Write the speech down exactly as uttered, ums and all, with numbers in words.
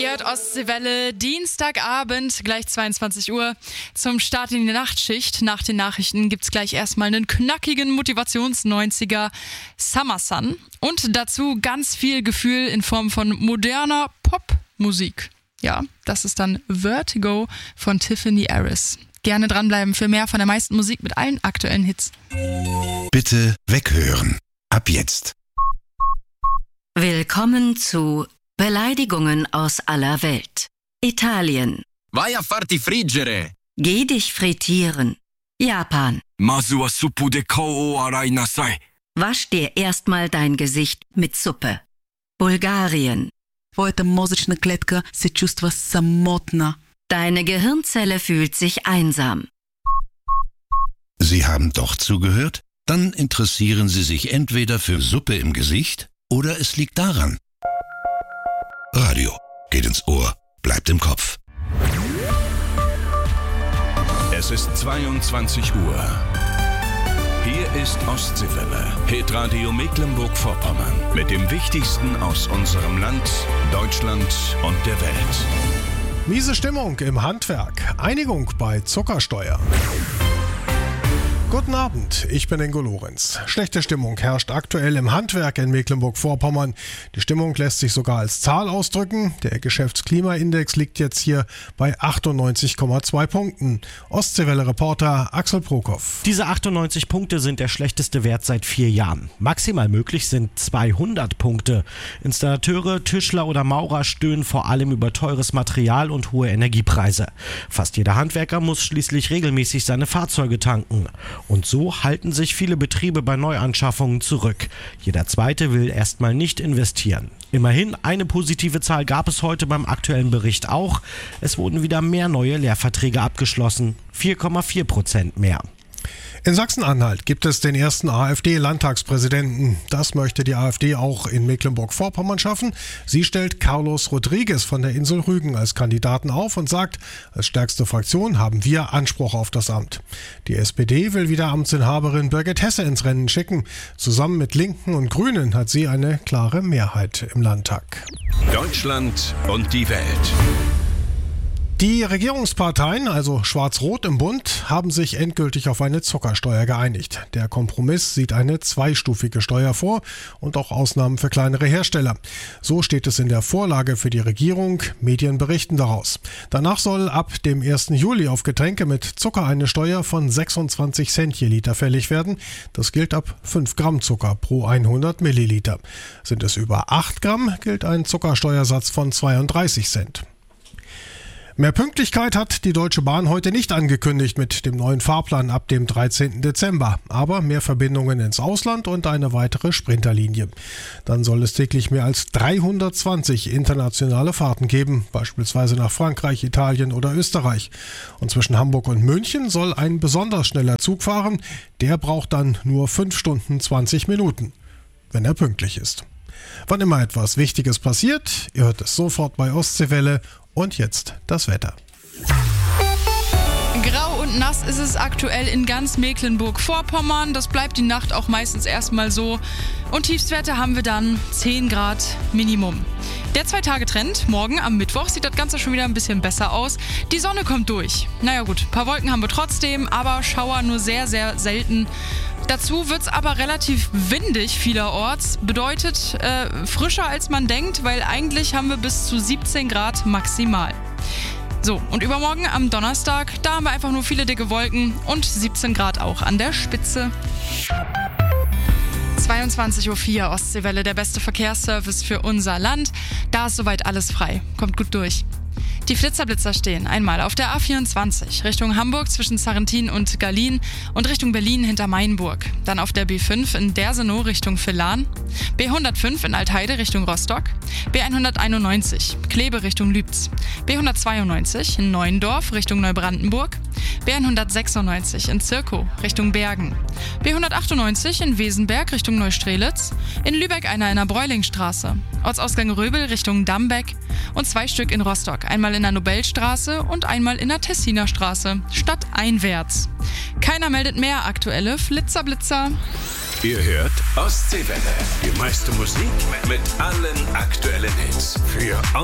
Ihr hört Ostseewelle, Dienstagabend, gleich zweiundzwanzig Uhr. Zum Start in die Nachtschicht. Nach den Nachrichten gibt's gleich erstmal einen knackigen Motivations-neunziger Summer Sun. Und dazu ganz viel Gefühl in Form von moderner Popmusik. Ja, das ist dann Vertigo von Tiffany Harris. Gerne dranbleiben für mehr von der meisten Musik mit allen aktuellen Hits. Bitte weghören. Ab jetzt. Willkommen zu Beleidigungen aus aller Welt. Italien. Vai a farti friggere. Geh dich frittieren. Japan. Masu wa suppu de kao o arai nasai. Wasch dir erstmal dein Gesicht mit Suppe. Bulgarien. Твоята мозъчна клетка се чувства самотна. Deine Gehirnzelle fühlt sich einsam. Sie haben doch zugehört? Dann interessieren Sie sich entweder für Suppe im Gesicht oder es liegt daran. Radio geht ins Ohr, bleibt im Kopf. Es ist zweiundzwanzig Uhr. Hier ist Ostseewelle, Hitradio Mecklenburg-Vorpommern mit dem Wichtigsten aus unserem Land, Deutschland und der Welt. Miese Stimmung im Handwerk, Einigung bei Zuckersteuer. Guten Abend, ich bin Ingo Lorenz. Schlechte Stimmung herrscht aktuell im Handwerk in Mecklenburg-Vorpommern. Die Stimmung lässt sich sogar als Zahl ausdrücken. Der Geschäftsklimaindex liegt jetzt hier bei achtundneunzig Komma zwei Punkten. Ostseewelle-Reporter Axel Prokop. Diese achtundneunzig Punkte sind der schlechteste Wert seit vier Jahren. Maximal möglich sind zweihundert Punkte. Installateure, Tischler oder Maurer stöhnen vor allem über teures Material und hohe Energiepreise. Fast jeder Handwerker muss schließlich regelmäßig seine Fahrzeuge tanken. Und so halten sich viele Betriebe bei Neuanschaffungen zurück. Jeder Zweite will erstmal nicht investieren. Immerhin, eine positive Zahl gab es heute beim aktuellen Bericht auch. Es wurden wieder mehr neue Lehrverträge abgeschlossen. vier Komma vier Prozent mehr. In Sachsen-Anhalt gibt es den ersten AfD-Landtagspräsidenten. Das möchte die AfD auch in Mecklenburg-Vorpommern schaffen. Sie stellt Carlos Rodriguez von der Insel Rügen als Kandidaten auf und sagt, als stärkste Fraktion haben wir Anspruch auf das Amt. Die S P D will wieder Amtsinhaberin Birgit Hesse ins Rennen schicken. Zusammen mit Linken und Grünen hat sie eine klare Mehrheit im Landtag. Deutschland und die Welt. Die Regierungsparteien, also Schwarz-Rot im Bund, haben sich endgültig auf eine Zuckersteuer geeinigt. Der Kompromiss sieht eine zweistufige Steuer vor und auch Ausnahmen für kleinere Hersteller. So steht es in der Vorlage für die Regierung. Medien berichten daraus. Danach soll ab dem ersten Juli auf Getränke mit Zucker eine Steuer von sechsundzwanzig Cent je Liter fällig werden. Das gilt ab fünf Gramm Zucker pro hundert Milliliter. Sind es über acht Gramm, gilt ein Zuckersteuersatz von zweiunddreißig Cent. Mehr Pünktlichkeit hat die Deutsche Bahn heute nicht angekündigt mit dem neuen Fahrplan ab dem dreizehnten Dezember, aber mehr Verbindungen ins Ausland und eine weitere Sprinterlinie. Dann soll es täglich mehr als dreihundertzwanzig internationale Fahrten geben, beispielsweise nach Frankreich, Italien oder Österreich. Und zwischen Hamburg und München soll ein besonders schneller Zug fahren, der braucht dann nur fünf Stunden zwanzig Minuten, wenn er pünktlich ist. Wann immer etwas Wichtiges passiert, ihr hört es sofort bei Ostseewelle. Und jetzt das Wetter. Grau und nass ist es aktuell in ganz Mecklenburg-Vorpommern. Das bleibt die Nacht auch meistens erstmal so. Und Tiefstwerte haben wir dann zehn Grad Minimum. Der Zwei-Tage-Trend, morgen am Mittwoch sieht das Ganze schon wieder ein bisschen besser aus. Die Sonne kommt durch. Naja gut, ein paar Wolken haben wir trotzdem, aber Schauer nur sehr, sehr selten. Dazu wird es aber relativ windig vielerorts. Bedeutet äh, frischer als man denkt, weil eigentlich haben wir bis zu siebzehn Grad maximal. So, und übermorgen am Donnerstag, da haben wir einfach nur viele dicke Wolken und siebzehn Grad auch an der Spitze. zweiundzwanzig Uhr vier, Ostseewelle, der beste Verkehrsservice für unser Land. Da ist soweit alles frei. Kommt gut durch. Die Flitzerblitzer stehen einmal auf der A vierundzwanzig Richtung Hamburg zwischen Sarrentin und Gallien und Richtung Berlin hinter Mainburg. Dann auf der B fünf in Dersenow Richtung Villan, B hundertfünf in Altheide Richtung Rostock, B hunderteinundneunzig Kleve Richtung Lübz, B hundertzweiundneunzig in Neuendorf Richtung Neubrandenburg, B hundertsechsundneunzig in Zirkow Richtung Bergen, B hundertachtundneunzig in Wesenberg Richtung Neustrelitz, in Lübeck einer in der Bräulingstraße, Ortsausgang Röbel Richtung Dambeck und zwei Stück in Rostock, einmal in der Nobelstraße und einmal in der Tessiner Straße, stadteinwärts. Keiner meldet mehr aktuelle Flitzerblitzer. Ihr hört Ostseewelle, die meiste Musik mit allen aktuellen Hits für